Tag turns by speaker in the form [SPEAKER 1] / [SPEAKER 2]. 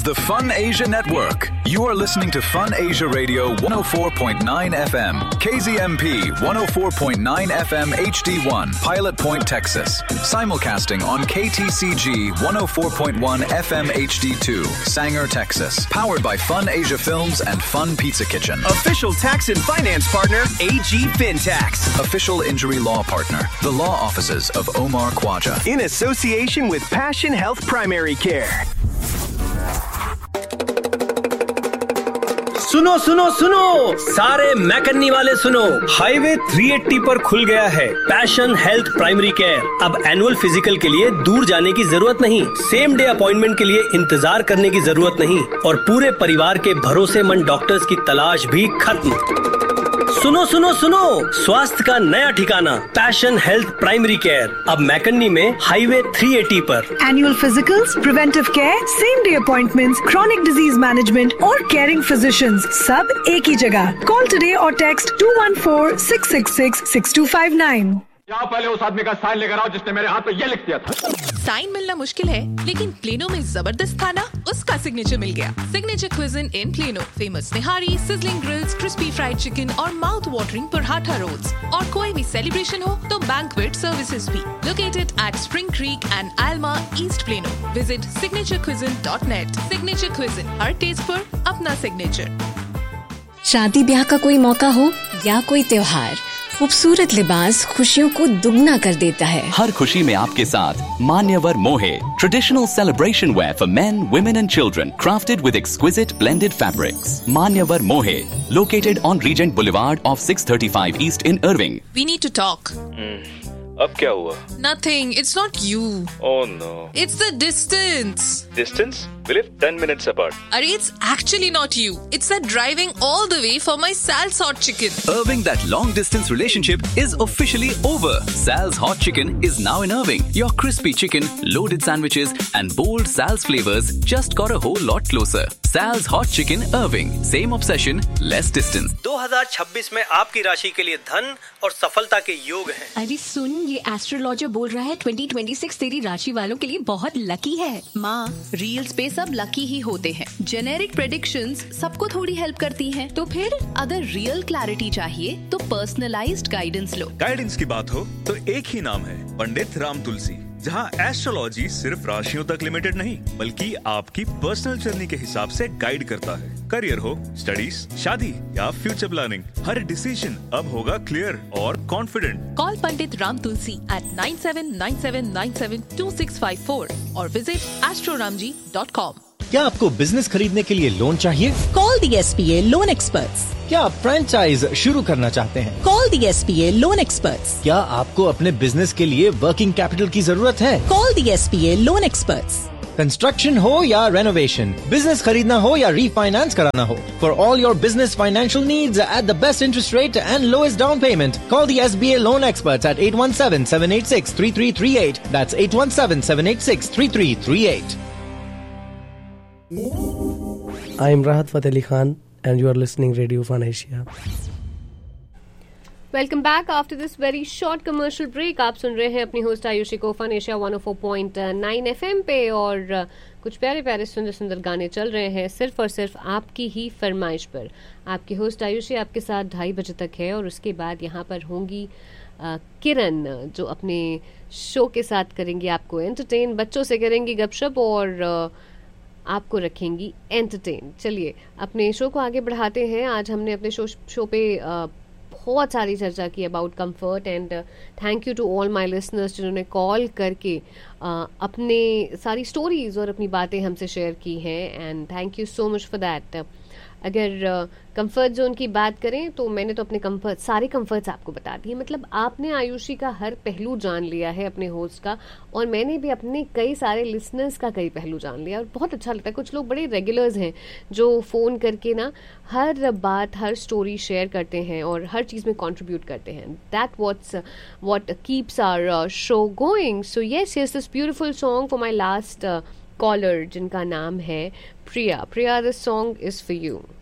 [SPEAKER 1] The Fun Asia Network. You are listening to Fun Asia Radio 104.9 FM, KZMP 104.9 FM HD1, Pilot Point, Texas. Simulcasting on KTCG 104.1 FM HD2, Sanger, Texas. Powered by Fun Asia Films and Fun Pizza Kitchen.
[SPEAKER 2] Official tax and finance partner, AG FinTax.
[SPEAKER 1] Official injury law partner, the law offices of Omar Khwaja.
[SPEAKER 2] In association with Passion Health Primary Care.
[SPEAKER 3] सुनो सुनो सुनो सारे मैकन्नी वाले सुनो, highway 380 पर खुल गया है पैशन हेल्थ प्राइमरी केयर। अब एनुअल फिजिकल के लिए दूर जाने की जरूरत नहीं, सेम डे अपॉइंटमेंट के लिए इंतजार करने की जरूरत नहीं और पूरे परिवार के भरोसेमंद डॉक्टर्स की तलाश भी खत्म। सुनो सुनो सुनो, स्वास्थ्य का नया ठिकाना पैशन हेल्थ प्राइमरी केयर, अब मैकन्नी में हाईवे 380 पर।
[SPEAKER 4] Annual physicals, preventive care, same day appointments, chronic disease management और केयरिंग फिजिशियंस सब एक ही जगह। कॉल टुडे और टेक्स्ट 2146666259।
[SPEAKER 5] जाओ पहले उस आदमी का साइन लेकर आओ जिसने मेरे हाथ पे ये लिख दिया था।
[SPEAKER 6] साइन मिलना मुश्किल है, लेकिन प्लेनो में जबरदस्त खाना, उसका सिग्नेचर मिल गया। सिग्नेचर क्विज़िन इन प्लेनो, फेमस निहारी, sizzling grills, crispy fried chicken और माउथ वाटरिंग पराठा रोल्स। और कोई भी सेलिब्रेशन हो तो बैंक्वेट सर्विसेज भी। Located at spring creek and आल्मा, east plano. Visit signaturecuisine.net। Signature क्विज़िन, her test पर अपना सिग्नेचर।
[SPEAKER 7] शादी ब्याह का कोई मौका हो या कोई त्योहार, खूबसूरत लिबास खुशियों को दुगना कर देता है।
[SPEAKER 8] हर खुशी में आपके साथ मान्यवर मोहे, traditional celebration where for men, women and children, crafted with exquisite blended fabrics. मान्यवर मोहे, located on Regent Boulevard off 635 East in Irving.
[SPEAKER 6] We need to talk.
[SPEAKER 9] अब क्या हुआ?
[SPEAKER 6] Nothing. It's not you.
[SPEAKER 9] Oh no.
[SPEAKER 6] It's the distance.
[SPEAKER 9] Distance? We live 10 minutes apart.
[SPEAKER 6] Arey, it's actually not you. It's that driving all the way for my Sal's Hot Chicken.
[SPEAKER 1] Irving, that long distance relationship is officially over. Sal's Hot Chicken is now in Irving. Your crispy chicken, loaded sandwiches and bold Sal's flavors just got a whole lot closer. Sal's Hot Chicken, Irving. Same obsession, less distance.
[SPEAKER 3] 2026 में आपकी राशि के लिए धन और सफलता के योग हैं।
[SPEAKER 10] अरे सुन, ये एस्ट्रोलॉजर बोल रहा है 2026 तेरी राशि वालों के लिए बहुत लकी है।
[SPEAKER 11] माँ, रील्स पे सब लकी ही होते हैं। जेनेरिक प्रेडिक्शंस सबको थोड़ी हेल्प करती हैं। तो फिर अगर रियल क्लैरिटी चाहिए तो पर्सनलाइज्ड गाइडेंस लो।
[SPEAKER 12] गाइडेंस की बात हो तो एक ही नाम है, पंडित राम तुलसी, जहाँ एस्ट्रोलॉजी सिर्फ राशियों तक लिमिटेड नहीं बल्कि आपकी पर्सनल जर्नी के हिसाब से गाइड करता है। करियर हो, स्टडीज, शादी या फ्यूचर प्लानिंग, हर डिसीजन अब होगा क्लियर और confident.
[SPEAKER 6] Call Pandit Ram Tulsi at 9797972654 और विजिट astroramji.com।
[SPEAKER 13] क्या आपको बिजनेस खरीदने के लिए लोन चाहिए?
[SPEAKER 14] Call the SPA loan experts.
[SPEAKER 13] क्या आप फ्रेंचाइज शुरू करना चाहते हैं?
[SPEAKER 14] Call the SPA loan experts.
[SPEAKER 13] क्या आपको अपने बिजनेस के लिए वर्किंग कैपिटल की जरूरत है?
[SPEAKER 14] Call the SPA loan experts.
[SPEAKER 13] Construction हो या रेनोवेशन, बिजनेस खरीदना हो या रीफाइनेंस कराना हो, for all your business financial needs at the best interest rate and lowest down payment, call the SBA loan experts at 817-786-3338. That's 817-786-3338.
[SPEAKER 15] I am Rahat Fateh Ali Khan and you are listening Radio Fun Asia.
[SPEAKER 16] Welcome back after this very short commercial break. आप सुन रहे हैं अपनी host Ayushi को fun Asia 104.9 FM पे और कुछ प्यारे प्यारे सुंदर सुंदर गाने चल रहे हैं सिर्फ और सिर्फ आपकी ही फरमाइश पर। आपकी होस्ट आयुषी आपके साथ 2:30 बजे तक है और उसके बाद यहाँ पर होंगी किरण जो अपने शो के साथ करेंगी आपको एंटरटेन, बच्चों से करेंगी गपशप और आपको रखेंगी एंटरटेन। चलिए अपने शो को आगे बढ़ाते हैं। आज हमने अपने शो पे बहुत सारी चर्चा की about comfort and thank you to all my listeners जिन्होंने कॉल करके अपने सारी स्टोरीज और अपनी बातें हमसे शेयर की हैं and thank you so much for that. अगर कंफर्ट जोन की बात करें तो मैंने तो अपने सारे कंफर्ट्स आपको बता दिए। मतलब आपने आयुषी का हर पहलू जान लिया है अपने होस्ट का और मैंने भी अपने कई सारे लिसनर्स का कई पहलू जान लिया और बहुत अच्छा लगता है। कुछ लोग बड़े रेगुलर्स हैं जो फ़ोन करके ना हर बात हर स्टोरी शेयर करते हैं और हर चीज़ में कंट्रीब्यूट करते हैं। That what keeps our show going. So yes this beautiful song for my last caller जिनका नाम है प्रिया। प्रिया, this song is for you.